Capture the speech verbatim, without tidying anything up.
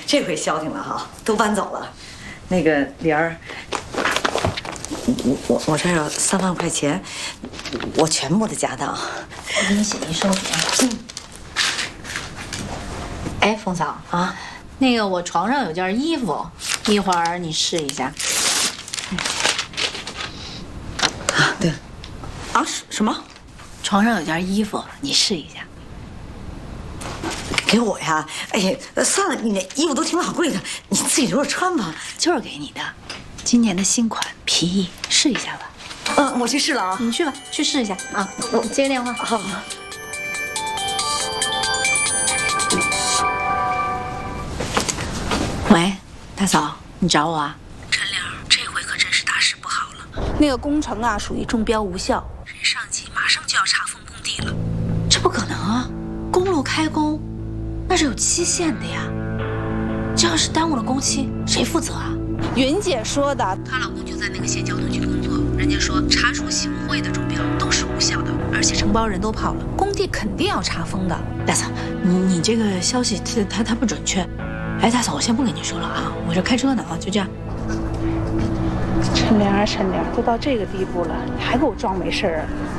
这回消停了哈，都搬走了。那个莲儿，我我我这有三万块钱，我全部的家当。 我给你写一收据啊。嗯。哎，凤嫂啊，那个我床上有件衣服，一会儿你试一下。嗯、 啊，对。啊，什么？ 床上有件衣服，你试一下。 给我呀？哎呀，算了，你那衣服都挺老贵的，你自己留着穿吧。 就是给你的，今年的新款皮衣，试一下吧。 嗯，我去试了啊。 你去吧，去试一下啊。我接个电话。 好。 喂，大嫂，你找我啊？ 陈玲，这回可真是大事不好了。 那个工程啊，属于中标无效， 人上级马上就要查封工地了。 这不可能啊！公路开工，那是有期限的呀。这要是耽误了工期，谁负责啊？ 云姐说的， 她老公就在那个县交通局工作，人家说查出行贿的中标都是无效的，而且承包人都跑了，工地肯定要查封的。 大嫂，你你这个消息它它它不准确。哎，大嫂，我先不跟你说了啊，我这开车呢啊，就这样。 陈莲啊，陈莲，都到这个地步了，你还给我装没事啊？